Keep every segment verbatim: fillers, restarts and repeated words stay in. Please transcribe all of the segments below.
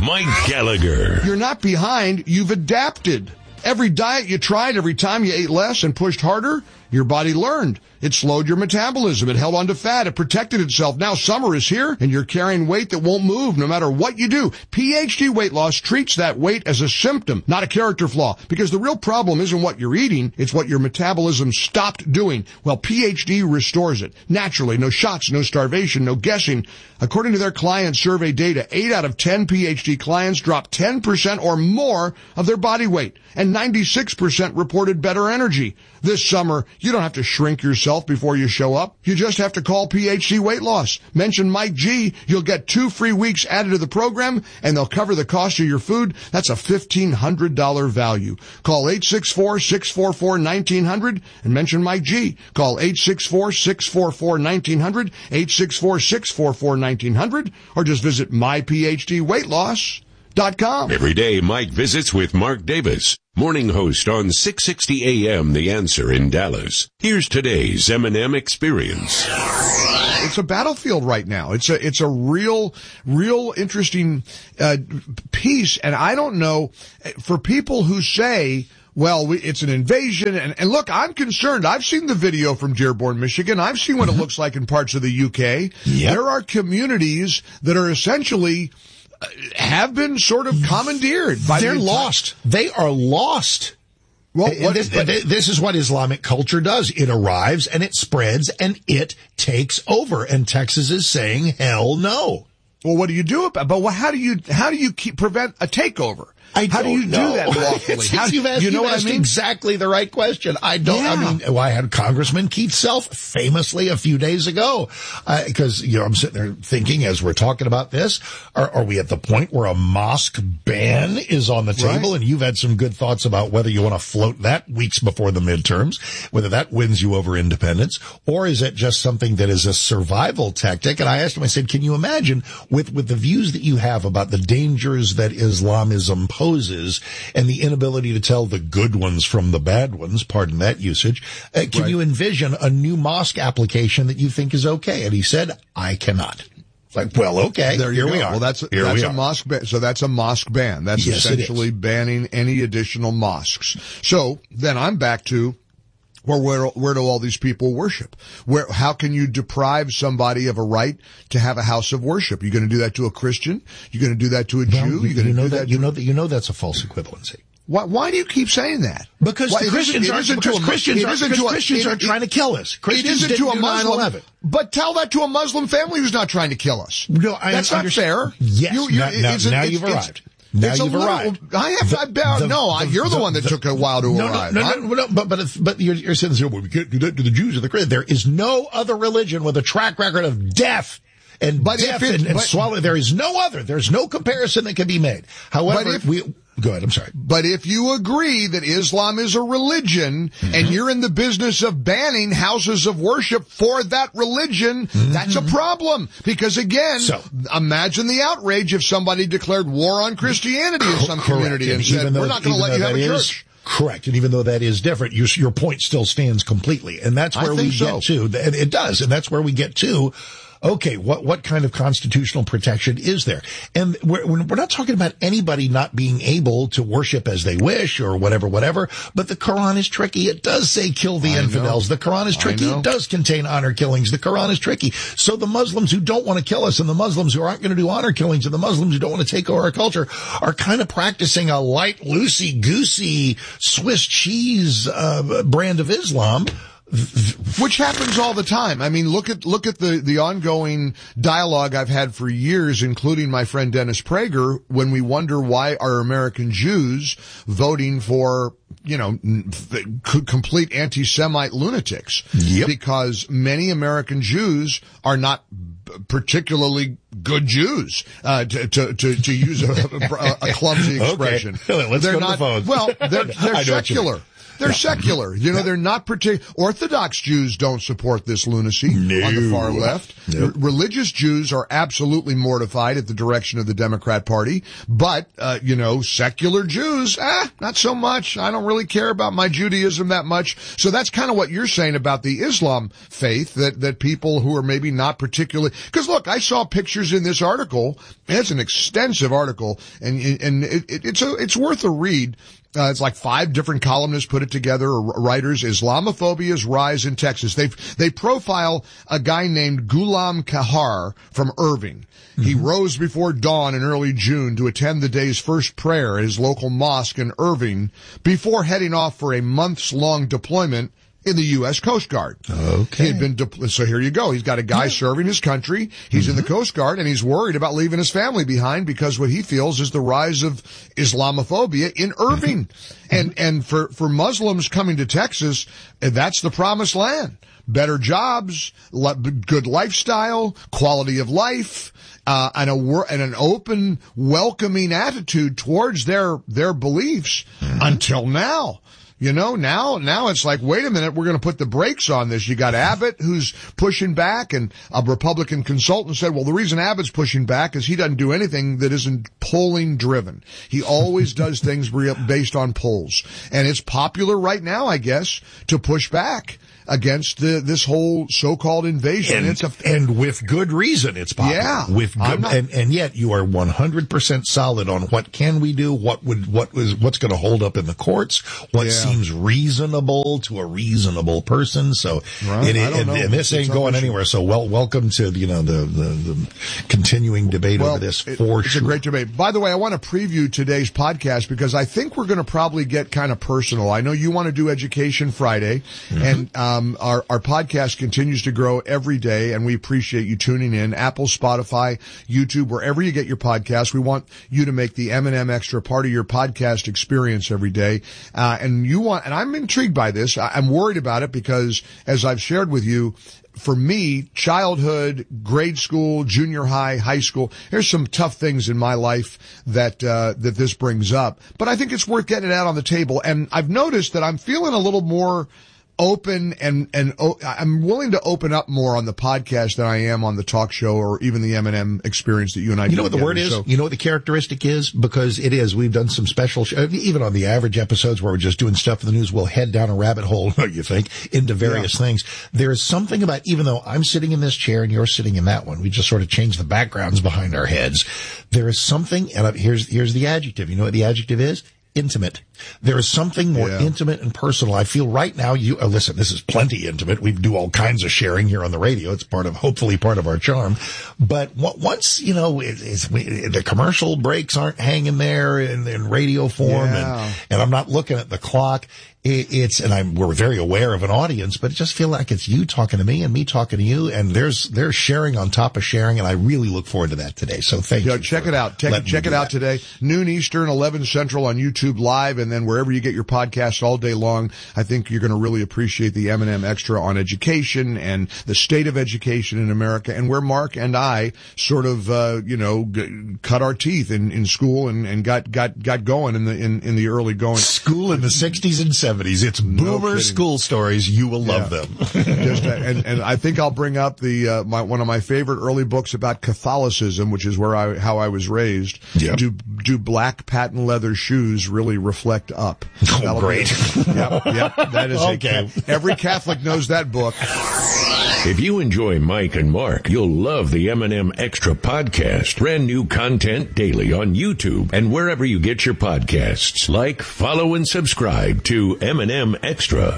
Mike Gallagher. You're not behind. You've adapted. Every diet you tried, every time you ate less and pushed harder, your body learned. It slowed your metabolism. It held on to fat. It protected itself. Now summer is here, and you're carrying weight that won't move no matter what you do. P H D Weight Loss treats that weight as a symptom, not a character flaw, because the real problem isn't what you're eating, it's what your metabolism stopped doing. Well, P H D restores it. Naturally, no shots, no starvation, no guessing. According to their client survey data, eight out of ten P H D clients dropped ten percent or more of their body weight, and ninety-six percent reported better energy. This summer, you don't have to shrink yourself before you show up. You just have to call P H D Weight Loss. Mention Mike G. You'll get two free weeks added to the program, and they'll cover the cost of your food. That's a fifteen hundred dollars value. Call eight six four, six four four, one nine zero zero and mention Mike G. Call eight six four, six four four, one nine zero zero, eight six four, six four four, one nine zero zero, or just visit my p h d weight loss dot com. Every day, Mike visits with Mark Davis, morning host on six sixty A M The Answer in Dallas. Here's today's M and M Experience. It's a battlefield right now. It's a it's a real, real interesting uh, piece, and I don't know, for people who say, well, we, it's an invasion, and, and look, I'm concerned. I've seen the video from Dearborn, Michigan. I've seen what it looks like in parts of the U K. Yep. There are communities that are essentially have been sort of commandeered by They're the lost. They are lost. Well, what, this, but, this is what Islamic culture does. It arrives and it spreads and it takes over. And Texas is saying, hell no. Well, what do you do about? But how do you how do you keep prevent a takeover? I how do you know. do that lawfully? How, you've asked, you know you've what asked I mean? Exactly the right question. I don't. Yeah. I mean, well, I had Congressman Keith Self famously a few days ago, because uh, you know I'm sitting there thinking as we're talking about this, are, are we at the point where a mosque ban is on the table? Right. And you've had some good thoughts about whether you want to float that weeks before the midterms, whether that wins you over independence, or is it just something that is a survival tactic? And I asked him, I said, can you imagine with with the views that you have about the dangers that Islamism poses and the inability to tell the good ones from the bad ones, pardon that usage, uh, can right. you envision a new mosque application that you think is okay? And he said, I cannot. Like, well, okay, there you here go. we are. Well, that's, here that's we a are. mosque ban. So that's a mosque ban. That's yes, essentially banning any additional mosques. So then I'm back to, Well, where, where do all these people worship? Where, how can you deprive somebody of a right to have a house of worship? You're going to do that to a Christian? You're going to do that to a Well, Jew? you, You're going you to know do that, that? you to, know that you know that's a false equivalency. Why, why do you keep saying that? Because Why, the it Christians isn't- it are isn't to because a- Christians it are isn't because to a- Christians it- are it- trying to kill us. It Christians isn't didn't to a do nine Muslim. eleven. But tell that to a Muslim family who's not trying to kill us. No, I That's not understand. fair. Yes, You- you- now, now, it's a- now it's- you've it's- arrived. Now it's a you've little- arrived. I have. The- I bow. the- no, I, you're the, the- one that the- took a while to no, arrive. No, no, I'm- no, no, but but if, but you're, you're saying this. Well, we can't do that to the Jews or the Christians. There is no other religion with a track record of death and But death if it- and, and but- swallow. There is no other. There's no comparison that can be made. However, if- we go ahead. I'm sorry. But if you agree that Islam is a religion Mm-hmm. and you're in the business of banning houses of worship for that religion, Mm-hmm. that's a problem. Because again, So- imagine the outrage if somebody declared war on Christianity in some Correct. community and, And said, even though- we're not going to even let you though have a that is- church. Correct. And even though that is different, your, your point still stands completely. And that's I where we think so. get to, and it does, and that's where we get to, okay, what, what kind of constitutional protection is there? And we're, we're not talking about anybody not being able to worship as they wish or whatever, whatever, but the Quran is tricky. It does say kill the I infidels. know. The Quran is tricky. I know. It does contain honor killings. The Quran is tricky. So the Muslims who don't want to kill us and the Muslims who aren't going to do honor killings and the Muslims who don't want to take over our culture are kind of practicing a light, loosey-goosey Swiss cheese uh, brand of Islam. Which happens all the time. I mean, look at, look at the, the ongoing dialogue I've had for years, including my friend Dennis Prager, when we wonder why are American Jews voting for, you know, c- complete anti-Semite lunatics. Yep. Because many American Jews are not particularly good Jews, uh, to, to, to, to use a, a, a clumsy expression. Okay. Let's they're go to not, the phones. well, they're, they're I know what you mean. secular. They're secular. You know, they're not particular. Orthodox Jews don't support this lunacy no. on the far left. No. R- religious Jews are absolutely mortified at the direction of the Democrat Party. But, uh, you know, secular Jews, ah, not so much. I don't really care about my Judaism that much. So that's kind of what you're saying about the Islam faith, that, that people who are maybe not particularly, because look, I saw pictures in this article, and it's an extensive article, and, and it, it, it's a, it's worth a read. Uh, it's like five different columnists put it together, or writers. Islamophobia's rise in Texas. They they profile a guy named Ghulam Kahar from Irving. Mm-hmm. He rose before dawn in early June to attend the day's first prayer at his local mosque in Irving before heading off for a months-long deployment in the U S Coast Guard. Okay. He had been, de- so here you go. He's got a guy yeah. serving his country. He's mm-hmm. in the Coast Guard, and he's worried about leaving his family behind because what he feels is the rise of Islamophobia in Irving. Mm-hmm. And, and for, for Muslims coming to Texas, that's the promised land. Better jobs, le- good lifestyle, quality of life, uh, and a wor- and an open, welcoming attitude towards their, their beliefs mm-hmm. until now. You know, now, now it's like, wait a minute, we're going to put the brakes on this. You got Abbott who's pushing back, and a Republican consultant said, well, the reason Abbott's pushing back is he doesn't do anything that isn't polling driven. He always does things based on polls. And it's popular right now, I guess, to push back against the, this whole so-called invasion. And, it's a, and with good reason, it's popular. Yeah. With good, not, and, and yet you are one hundred percent solid on what can we do, what would, what was, what's going to hold up in the courts, what yeah. seems reasonable to a reasonable person. So, right. it, and, and this ain't going anywhere. So, well, welcome to, you know, the, the, the continuing debate well, over this it, for it's sure. It's a great debate. By the way, I want to preview today's podcast because I think we're going to probably get kind of personal. I know you want to do Education Friday, mm-hmm. and, um, our, our podcast podcast continues to grow every day, and we appreciate you tuning in. Apple, Spotify, YouTube, wherever you get your podcasts. We want you to make the M and M Extra part of your podcast experience every day. Uh, and you want, and I'm intrigued by this. I, I'm worried about it because, as I've shared with you, for me, childhood, grade school, junior high, high school, there's some tough things in my life that, uh, that this brings up. But I think it's worth getting it out on the table. And I've noticed that I'm feeling a little more open and, and oh, I'm willing to open up more on the podcast than I am on the talk show or even the M and M experience that you and I do. You know what the together. word is? So, you know what the characteristic is? Because it is. We've done some special, sh- even on the average episodes where we're just doing stuff in the news, we'll head down a rabbit hole, you think, into various yeah. things. There is something about, even though I'm sitting in this chair and you're sitting in that one, we just sort of change the backgrounds behind our heads. There is something, and here's, here's the adjective. You know what the adjective is? Intimate. There is something more yeah. intimate and personal. I feel right now, you, uh, listen, this is plenty intimate. We do all kinds of sharing here on the radio. It's part of, hopefully part of our charm. But w- once, you know, it, it's, we, the commercial breaks aren't hanging there in, in radio form yeah. and, and I'm not looking at the clock. It, it's, and I'm, we're very aware of an audience, but it just feel like it's you talking to me and me talking to you. And there's, there's sharing on top of sharing. And I really look forward to that today. So thank yeah, you. Check it out. Check, check it out that. today. Noon Eastern, eleven Central on YouTube Live. And then wherever you get your podcasts all day long, I think you're going to really appreciate the M and M Extra on education and the state of education in America, and where Mark and I sort of, uh, you know, g- cut our teeth in, in school and, and got, got, got going in the, in, in the early going. School in the sixties and seventies. It's boomer no school stories. You will love yeah. them. Just, and, and I think I'll bring up the, uh, my, one of my favorite early books about Catholicism, which is where I, how I was raised. Yep. Do, do black patent leather shoes really reflect up? Oh, That'll great. Yep, yep. That is okay. a, every Catholic knows that book. If you enjoy Mike and Mark, you'll love the M and M Extra podcast. Brand new content daily on YouTube and wherever you get your podcasts. Like, follow, and subscribe to M and M Extra.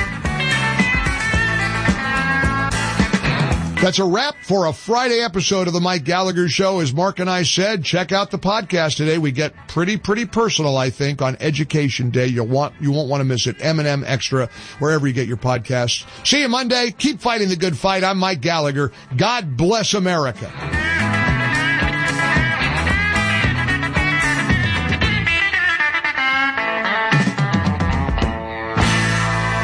That's a wrap for a Friday episode of the Mike Gallagher Show. As Mark and I said, check out the podcast today. We get pretty, pretty personal, I think, on Education Day. You'll want, you won't want to miss it. M and M Extra, wherever you get your podcasts. See you Monday. Keep fighting the good fight. I'm Mike Gallagher. God bless America. You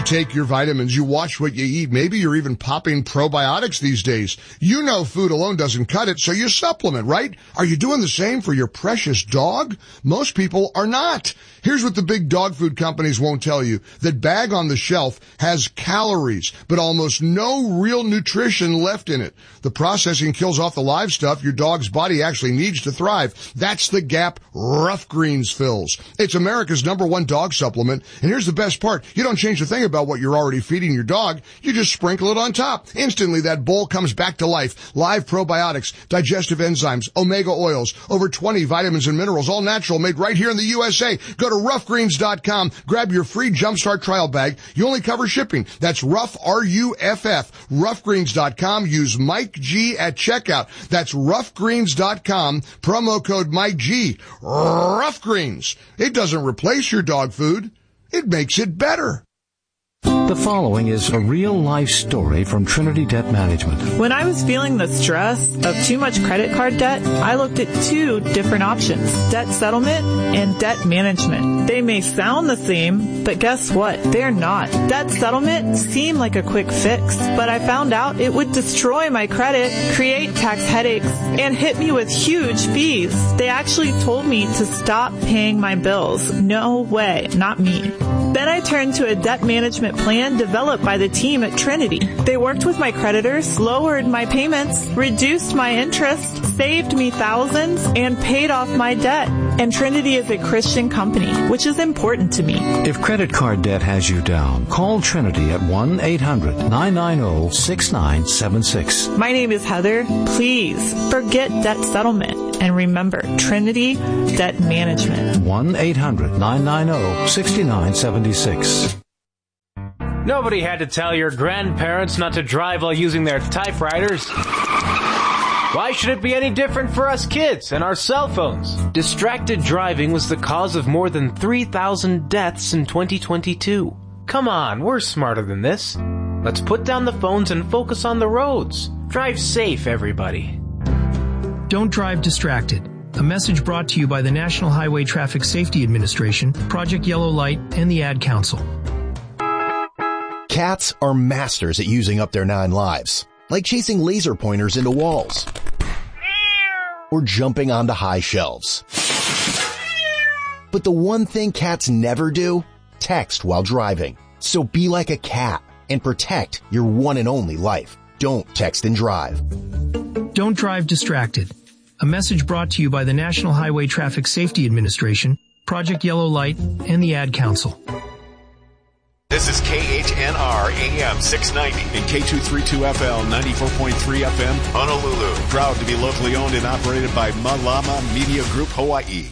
take your vitamins, you watch what you eat. Maybe you're even popping probiotics these days. You know food alone doesn't cut it, so you supplement, right? Are you doing the same for your precious dog? Most people are not. Here's what the big dog food companies won't tell you. That bag on the shelf has calories, but almost no real nutrition left in it. The processing kills off the live stuff your dog's body actually needs to thrive. That's the gap Rough Greens fills. It's America's number one dog supplement, and here's the best part. You don't change a thing about what you're already feeding your dog. You just sprinkle it on top. Instantly, that bowl comes back to life. Live probiotics, digestive enzymes, omega oils, over twenty vitamins and minerals, all natural, made right here in the U S A. Go to rough greens dot com. Grab your free Jumpstart trial bag. You only cover shipping. That's Rough, R U F F. rough greens dot com. Use Mike G at checkout. That's rough greens dot com. Promo code Mike G. Rough Greens. It doesn't replace your dog food. It makes it better. The following is a real-life story from Trinity Debt Management. When I was feeling the stress of too much credit card debt, I looked at two different options, debt settlement and debt management. They may sound the same, but guess what? They're not. Debt settlement seemed like a quick fix, but I found out it would destroy my credit, create tax headaches, and hit me with huge fees. They actually told me to stop paying my bills. No way, not me. Then I turned to a debt management plan developed by the team at Trinity. They worked with my creditors, lowered my payments, reduced my interest, saved me thousands, and paid off my debt. And Trinity is a Christian company, which is important to me. If credit card debt has you down, call Trinity at one eight hundred nine nine zero six nine seven six. My name is Heather. Please forget debt settlement. And remember, Trinity Debt Management. one eight hundred nine nine zero six nine seven six. Nobody had to tell your grandparents not to drive while using their typewriters. Why should it be any different for us kids and our cell phones? Distracted driving was the cause of more than three thousand deaths in twenty twenty-two. Come on, we're smarter than this. Let's put down the phones and focus on the roads. Drive safe, everybody. Don't drive distracted. A message brought to you by the National Highway Traffic Safety Administration, Project Yellow Light, and the Ad Council. Cats are masters at using up their nine lives, like chasing laser pointers into walls or jumping onto high shelves. But the one thing cats never do, text while driving. So be like a cat and protect your one and only life. Don't text and drive. Don't drive distracted. A message brought to you by the National Highway Traffic Safety Administration, Project Yellow Light, and the Ad Council. This is K H N R A M six ninety and K two thirty-two F L ninety-four point three F M, Honolulu. Proud to be locally owned and operated by Malama Media Group, Hawaii.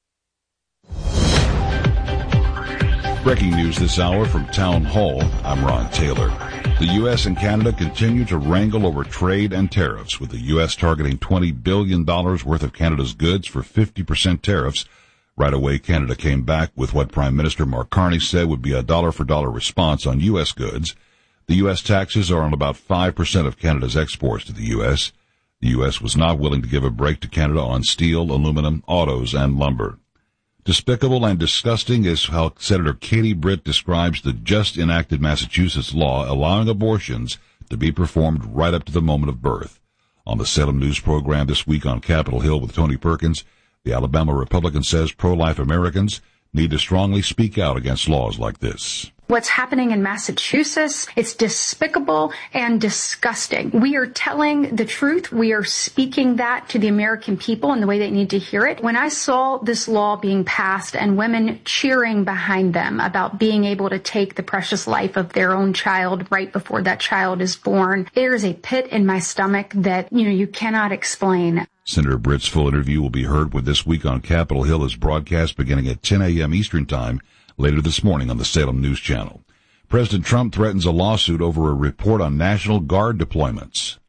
Breaking news this hour from Town Hall. I'm Ron Taylor. The U S and Canada continue to wrangle over trade and tariffs, with the U S targeting twenty billion dollars worth of Canada's goods for fifty percent tariffs. Right away, Canada came back with what Prime Minister Mark Carney said would be a dollar-for-dollar response on U S goods. The U S taxes are on about five percent of Canada's exports to the U S. The U S was not willing to give a break to Canada on steel, aluminum, autos, and lumber. Despicable and disgusting is how Senator Katie Britt describes the just enacted Massachusetts law allowing abortions to be performed right up to the moment of birth. On the Salem News program this week on Capitol Hill with Tony Perkins, the Alabama Republican says pro-life Americans need to strongly speak out against laws like this. What's happening in Massachusetts, it's despicable and disgusting. We are telling the truth. We are speaking that to the American people in the way they need to hear it. When I saw this law being passed and women cheering behind them about being able to take the precious life of their own child right before that child is born, there's a pit in my stomach that, you know, you cannot explain. Senator Britt's full interview will be heard with This Week on Capitol Hill as broadcast beginning at ten a.m. Eastern Time later this morning on the Salem News Channel. President Trump threatens a lawsuit over a report on National Guard deployments.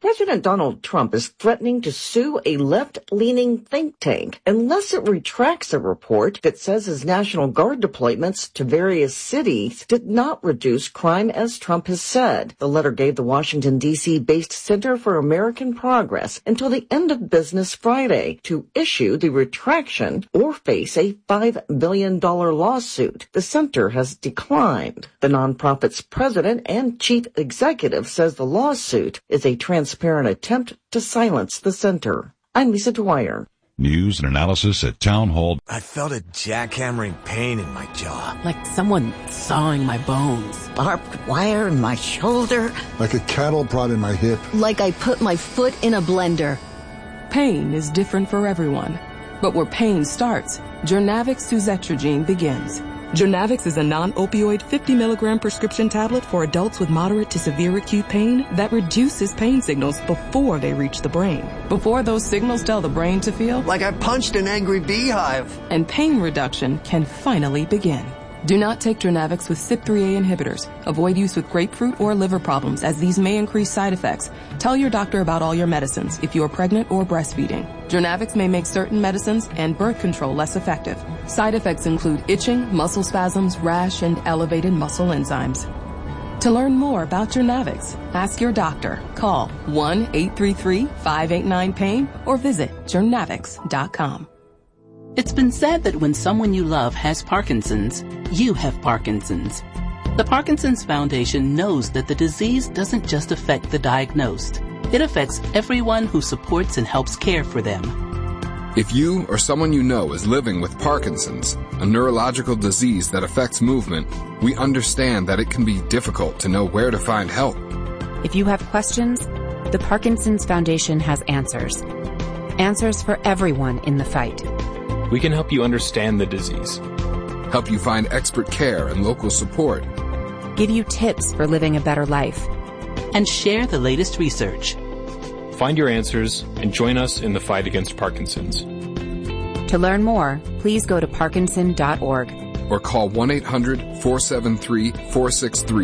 President Donald Trump is threatening to sue a left-leaning think tank unless it retracts a report that says his National Guard deployments to various cities did not reduce crime as Trump has said. The letter gave the Washington, D C-based Center for American Progress until the end of business Friday to issue the retraction or face a five billion dollars lawsuit. The center has declined. The nonprofit's president and chief executive says the lawsuit is a transparent attempt to silence the center. I'm Lisa Dwyer. News and analysis at Town Hall. I felt a jackhammering pain in my jaw. Like someone sawing my bones. Barbed wire in my shoulder. Like a cattle prod in my hip. Like I put my foot in a blender. Pain is different for everyone. But where pain starts, Journavx Suzetrigine begins. Journavx is a non-opioid fifty milligram prescription tablet for adults with moderate to severe acute pain that reduces pain signals before they reach the brain. Before those signals tell the brain to feel like I punched an angry beehive. And pain reduction can finally begin. Do not take Journavx with C Y P three A inhibitors. Avoid use with grapefruit or liver problems, as these may increase side effects. Tell your doctor about all your medicines if you are pregnant or breastfeeding. Journavx may make certain medicines and birth control less effective. Side effects include itching, muscle spasms, rash, and elevated muscle enzymes. To learn more about Journavx, ask your doctor. Call one eight three three, five eight nine, pain or visit journavx dot com. It's been said that when someone you love has Parkinson's, you have Parkinson's. The Parkinson's Foundation knows that the disease doesn't just affect the diagnosed. It affects everyone who supports and helps care for them. If you or someone you know is living with Parkinson's, a neurological disease that affects movement, we understand that it can be difficult to know where to find help. If you have questions, the Parkinson's Foundation has answers. Answers for everyone in the fight. We can help you understand the disease, help you find expert care and local support, give you tips for living a better life, and share the latest research. Find your answers and join us in the fight against Parkinson's. To learn more, please go to parkinson dot org or call one eight hundred, four seven three, four six three.